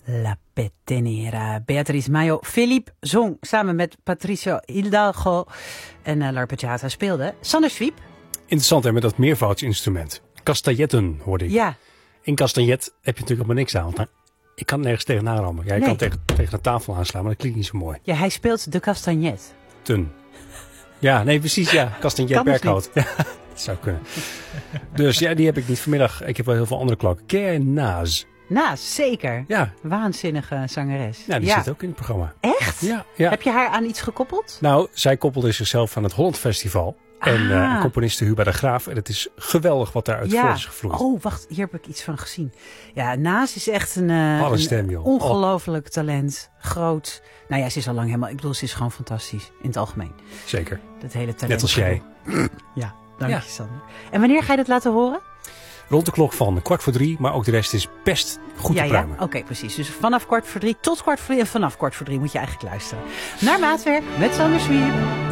La Petenera. Beatriz Mayo Philippe zong samen met Patricio Hidalgo en L'Arpeggiata speelde. Sander Swiep. Interessant hè, met dat meervoudsinstrument. Castagnetten hoorde ik. Ja. In castagnet heb je natuurlijk helemaal niks aan. Want ik kan nergens tegenaan rammen. Jij kan tegen de tafel aanslaan, maar dat klinkt niet zo mooi. Ja, hij speelt de castagnet. Ja, nee precies ja. Castagnet Berkhout. Ja, dat zou kunnen. Dus ja, die heb ik niet vanmiddag. Ik heb wel heel veel andere klanken. Ken jij Naas? Naas, zeker. Ja. Waanzinnige zangeres. Ja, die zit ook in het programma. Echt? Ja. Heb je haar aan iets gekoppeld? Nou, zij koppelde zichzelf aan het Holland Festival. En componiste Huba de Graaf. En het is geweldig wat daaruit voort is gevloeid. Oh, wacht. Hier heb ik iets van gezien. Ja, Naas is echt een ongelooflijk talent. Groot. Nou ja, ze is al lang helemaal... Ik bedoel, ze is gewoon fantastisch. In het algemeen. Zeker. Dat hele talent. Net als jij. Ja, dank je Sander. En wanneer ga je dat laten horen? Rond de klok van 2:45, maar ook de rest is best goed te pruimen. Ja, oké, precies. Dus vanaf 2:45 tot 2:45 en vanaf 2:45 moet je eigenlijk luisteren. Naar Maatwerk met Sander Swiep.